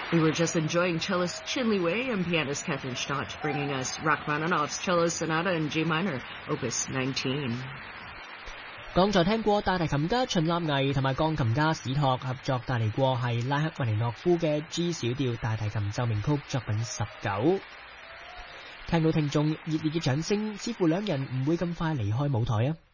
We were just enjoying cellist Chin Li Wei and pianist Catherine Stott bringing us Rachmaninoff's Cello Sonata in G minor, Opus 19. 剛才聽過大提琴家秦立毅同埋鋼琴家史托合作帶嚟過係拉克維尼諾夫嘅 G 小調大提琴奏鳴曲作品19。聽到聽眾熱烈嘅掌聲，似乎兩人唔會咁快離開舞台啊！